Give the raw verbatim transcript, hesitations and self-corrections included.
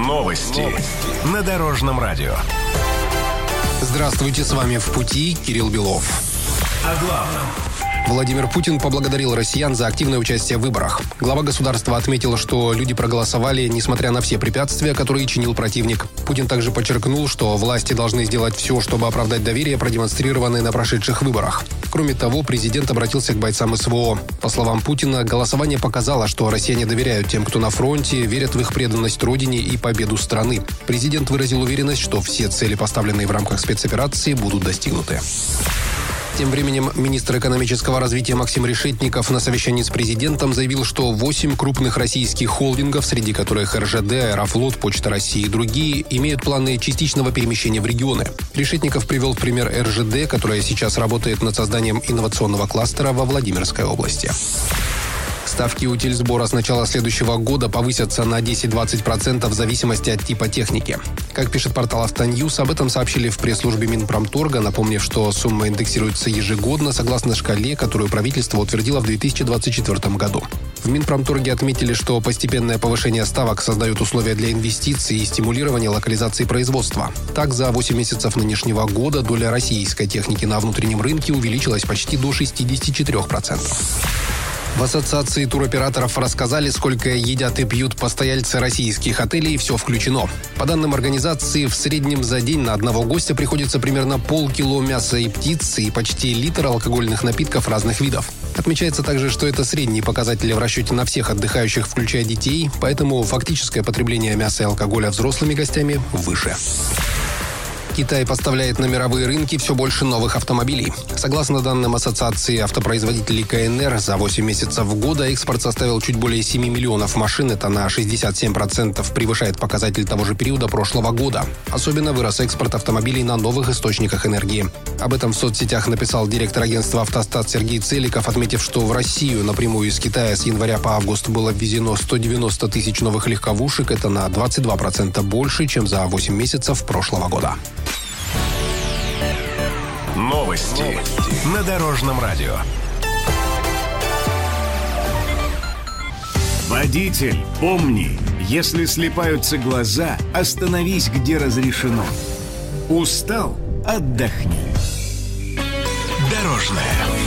Новости. Новости. На Дорожном радио. Здравствуйте, с вами «В пути» Кирилл Белов. О главном. Владимир Путин поблагодарил россиян за активное участие в выборах. Глава государства отметил, что люди проголосовали, несмотря на все препятствия, которые чинил противник. Путин также подчеркнул, что власти должны сделать все, чтобы оправдать доверие, продемонстрированное на прошедших выборах. Кроме того, президент обратился к бойцам СВО. По словам Путина, голосование показало, что россияне доверяют тем, кто на фронте, верят в их преданность родине и победу страны. Президент выразил уверенность, что все цели, поставленные в рамках спецоперации, будут достигнуты. Тем временем министр экономического развития Максим Решетников на совещании с президентом заявил, что восемь крупных российских холдингов, среди которых эр жэ дэ, Аэрофлот, Почта России и другие, имеют планы частичного перемещения в регионы. Решетников привел в пример эр жэ дэ, которая сейчас работает над созданием инновационного кластера во Владимирской области. Ставки утильсбора с начала следующего года повысятся на десять-двадцать процентов в зависимости от типа техники. Как пишет портал «Автоньюз», об этом сообщили в пресс-службе Минпромторга, напомнив, что сумма индексируется ежегодно согласно шкале, которую правительство утвердило в две тысячи двадцать четвёртом году. В Минпромторге отметили, что постепенное повышение ставок создает условия для инвестиций и стимулирования локализации производства. Так, за восемь месяцев нынешнего года доля российской техники на внутреннем рынке увеличилась почти до шестьдесят четыре процента. В Ассоциации туроператоров рассказали, сколько едят и пьют постояльцы российских отелей, все включено. По данным организации, в среднем за день на одного гостя приходится примерно полкило мяса и птицы и почти литр алкогольных напитков разных видов. Отмечается также, что это средние показатели в расчете на всех отдыхающих, включая детей, поэтому фактическое потребление мяса и алкоголя взрослыми гостями выше. Китай поставляет на мировые рынки все больше новых автомобилей. Согласно данным Ассоциации автопроизводителей ка эн эр, за восемь месяцев года экспорт составил чуть более семь миллионов машин. Это на шестьдесят семь процентов превышает показатель того же периода прошлого года. Особенно вырос экспорт автомобилей на новых источниках энергии. Об этом в соцсетях написал директор агентства «Автостат» Сергей Целиков, отметив, что в Россию напрямую из Китая с января по август было ввезено сто девяносто тысяч новых легковушек. Это на двадцать два процента больше, чем за восемь месяцев прошлого года. Новости. Новости. На Дорожном радио. Водитель, помни, если слипаются глаза, остановись, где разрешено. Устал? Отдохни. Дорожное.